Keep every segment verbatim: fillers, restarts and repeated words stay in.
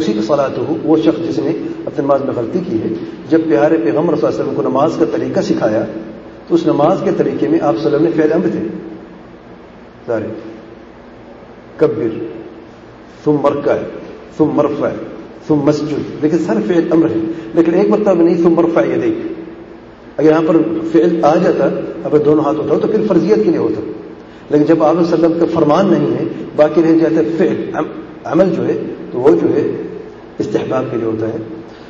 اسی کی صلاۃ ہو، وہ شخص جس نے اپنی نماز میں غلطی کی ہے، جب پیارے پیغمبر صلی اللہ علیہ وسلم کو نماز کا طریقہ سکھایا تو اس نماز کے طریقے میں آپ صلی اللہ علیہ وسلم نے فعل امر تھے سارے، کبر ثم مرکع ثم مرفع ثم مسجد، لیکن سر فعل امر ہے، لیکن ایک مرتبہ نہیں ثم مرفع یدیک، اگر یہاں پر فعل آ جاتا اب دونوں ہاتھ اٹھاؤ تو پھر فرضیت کے لیے ہوتا، لیکن جب آپ صلی اللہ علیہ وسلم کا فرمان نہیں ہے باقی رہ جاتا ہے فعل عمل جو ہے تو وہ جو ہے استحباب کے لیے ہوتا ہے۔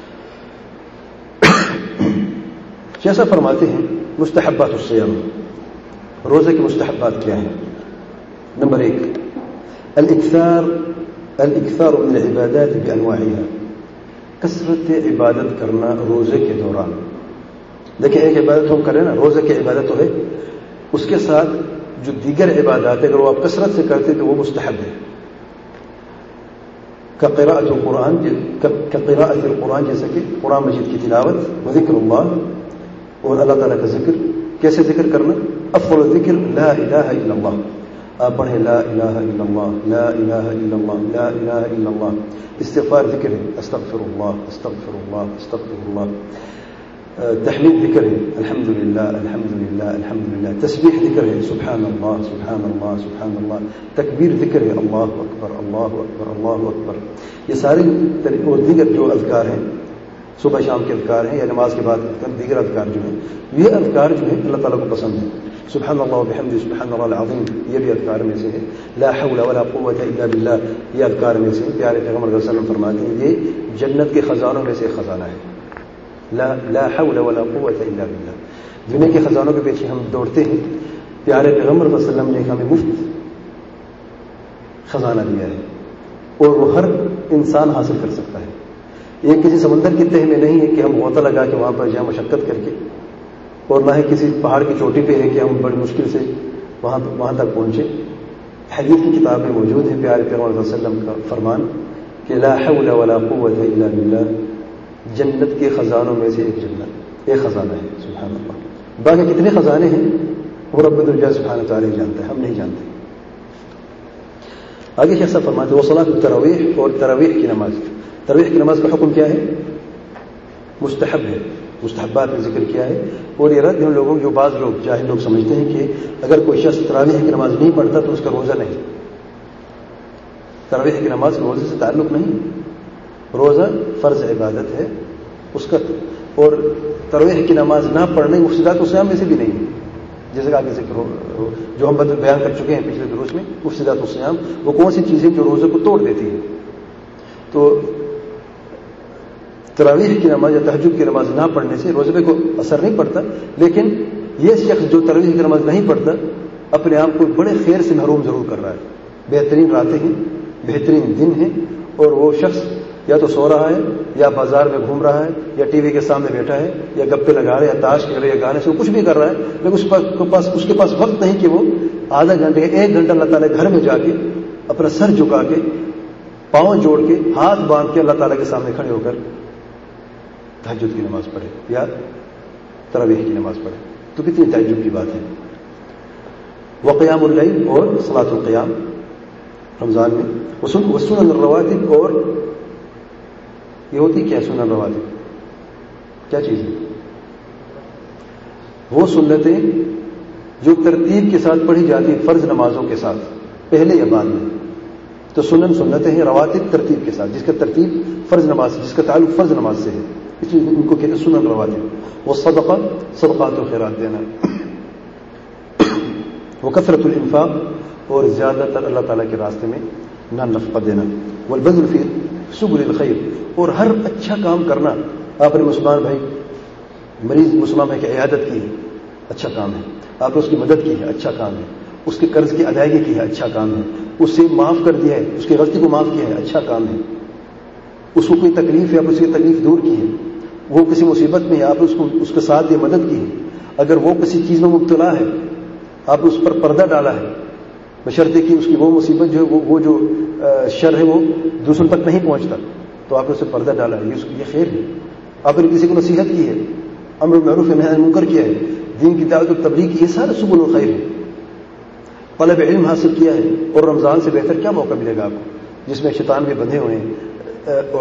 جیسا فرماتے ہیں مستحبات الصیام، روزے کے مستحبات کیا ہیں؟ نمبر ایک الاکثار الاکثار من العبادات بانواعها، کثرت عبادت کرنا روزے کے دوران۔ دیکھیں ایک عبادت ہم کریں نا، روزے کی عبادت تو ہے، اس کے ساتھ جو دیگر عبادات اگر وہ آپ کثرت سے کرتے تو وہ مستحب ہے، كقراءة القرآن كقراءة القرآن جیسا کہ قرآن مجید کی تلاوت، وذکر اللہ اور اللہ تعالیٰ کا ذکر۔ کیسے ذکر کرنا؟ افضل الذکر لا الہ الا اللہ، آپ پڑھیں لا الہ الا اللہ لا الہ الا اللہ لا الہ الا اللہ۔ استغفار ذکر ہے، استغفر اللہ استغفر اللہ استغفر اللہ۔ تحمید ذکر ہے، الحمدللہ الحمدللہ الحمدللہ۔ تسبیح ذکر ہے، سبحان اللہ سبحان اللہ سبحان اللہ۔ تکبیر ذکر ہے، اللہ اکبر اللہ اکبر اللہ اکبر۔ یہ سارے اور دیگر جو اذکار ہیں، صبح شام کے اذکار ہیں یا نماز کے بعد دیگر اذکار جو ہیں، یہ اذکار جو ہیں اللہ تعالیٰ کو پسند ہے۔ سبحان اللہ وبحمدہ سبحان اللہ العظیم، یہ بھی اذکار میں سے ہے۔ لا حول ولا قوت الا باللہ، یہ اذکار میں سے۔ پیارے پیغمبر صلی اللہ علیہ وسلم فرماتے ہیں یہ جنت کے خزانوں میں سے ایک خزانہ ہے، لا لا حول ولا قوت الا باللہ۔ دنیا کے خزانوں کے پیچھے ہم دوڑتے ہیں، پیارے پیغمبر صلی اللہ علیہ وسلم نے ہمیں مفت خزانہ دیا ہے اور وہ ہر انسان حاصل کر سکتا ہے۔ یہ کسی سمندر کی تہ میں نہیں ہے کہ ہم غوطہ لگا کے وہاں پر جائیں مشقت کر کے، اور نہ ہی کسی پہاڑ کی چوٹی پہ ہے کہ ہم بڑی مشکل سے وہاں وہاں تک پہنچے۔ حدیث کی کتاب میں موجود ہے پیارے پیغمبر صلی اللہ علیہ وسلم کا فرمان کہ لا حول ولا قوت الا باللہ، جنت کے خزانوں میں سے ایک جنت ایک خزانہ ہے، سبحان اللہ۔ باقی کتنے خزانے ہیں وہ رب العزت سبحانہ تعالیٰ جانتا ہے، ہم نہیں جانتے۔ آگے کیسا فرماتے وہ صلاۃ التراویح، اور تراویح کی نماز۔ تراویح کی نماز کا حکم کیا ہے؟ مستحب ہے، مستحبات میں ذکر کیا ہے۔ اور یہ رد ان لوگوں جو بعض لوگ جاہل لوگ سمجھتے ہیں کہ اگر کوئی شخص تراویح کی نماز نہیں پڑھتا تو اس کا روزہ نہیں۔ تراویح کی نماز روزے سے تعلق نہیں، روزہ فرض عبادت ہے اس کا، اور تراویح کی نماز نہ پڑھنے مفسدات الصیام میں سے بھی نہیں ہے، جیسے کہ آگے ذکر ہو جو ہم بیان کر چکے ہیں پچھلے دروس میں۔ مفسدات الصیام وہ کون سی چیزیں جو روزے کو توڑ دیتی ہیں؟ تو تراویح کی نماز یا تہجد کی نماز نہ پڑھنے سے روزے پہ کوئی اثر نہیں پڑتا، لیکن یہ شخص جو تراویح کی نماز نہیں پڑھتا اپنے آپ کو بڑے خیر سے محروم ضرور کر رہا ہے۔ بہترین راتیں ہیں، بہترین دن ہیں، اور وہ شخص یا تو سو رہا ہے یا بازار میں گھوم رہا ہے یا ٹی وی کے سامنے بیٹھا ہے یا گپے لگا رہا ہے یا تاش کھیل رہا ہے یا گانے سے کچھ بھی کر رہا ہے، لیکن اس کے پاس اس کے پاس وقت نہیں کہ وہ آدھا گھنٹے ایک گھنٹہ اللہ تعالیٰ گھر میں جا کے اپنا سر جھکا کے پاؤں جوڑ کے ہاتھ باندھ کے اللہ تعالیٰ کے سامنے کھڑے ہو کر تہجد کی نماز پڑھے یا تراویح کی نماز پڑھے، تو کتنی تعجب کی بات ہے۔ وقیام اللیل اور صلاۃ القیام رمضان میں، وسنن الرواتب، اور یہ ہوتی کیا سنن الرواتب؟ کیا چیز ہے؟ وہ سنتیں جو ترتیب کے ساتھ پڑھی جاتی فرض نمازوں کے ساتھ، پہلے یا بعد میں۔ تو سنن سنتیں ہیں، رواتب ترتیب کے ساتھ، جس کا ترتیب فرض نماز جس کا تعلق فرض نماز سے ہے، اس لیے ان کو کہتے ہیں سنن رواتب۔ وہ صدقہ صدقات و خیرات دینا، وہ کثرت الانفاق، اور زیادہ تر اللہ تعالیٰ کے راستے میں نہ نفقہ دینا، والبذل فی سبل الخیر، اور ہر اچھا کام کرنا۔ آپ نے مسلمان بھائی مریض مسلمان بھائی کی عیادت کی ہے، اچھا کام ہے۔ آپ نے اس کی مدد کی ہے، اچھا کام ہے۔ اس کے قرض کی ادائیگی کی ہے، اچھا کام ہے۔ اس سے معاف کر دیا ہے، اس کی غلطی کو معاف کیا ہے، اچھا کام ہے۔ اس کو کوئی تکلیف ہے، آپ اس کی تکلیف دور کی ہے۔ وہ کسی مصیبت میں ہے، آپ اس کو اس کے ساتھ یہ مدد کی ہے۔ اگر وہ کسی چیز میں مبتلا ہے، آپ نے اس پر پردہ ڈالا ہے، بشرطے کہ اس کی وہ مصیبت جو ہے وہ وہ جو شر ہے وہ دوسروں تک نہیں پہنچتا، تو آپ نے اسے پردہ ڈالا ہے، یہ خیر ہے۔ آپ نے کسی کو نصیحت کی ہے، امر بالمعروف نہی عن المنکر کیا ہے، دین کی دعوت و تبلیغ کی، یہ سارے سبل الخیر ہے۔ طلب علم حاصل کیا ہے، اور رمضان سے بہتر کیا موقع ملے گا آپ کو، جس میں شیطان بھی بندھے ہوئے ہیں